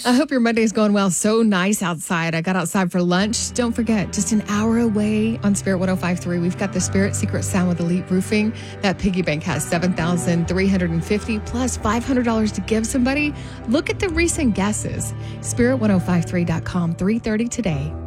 I hope your Monday's going well. So nice outside. I got outside for lunch. Don't forget, just an hour away on Spirit 105.3, we've got the Spirit Secret Sound with Elite Roofing. That piggy bank has $7,350 plus $500 to give somebody. Look at the recent guesses. Spirit1053.com, 3:30 today.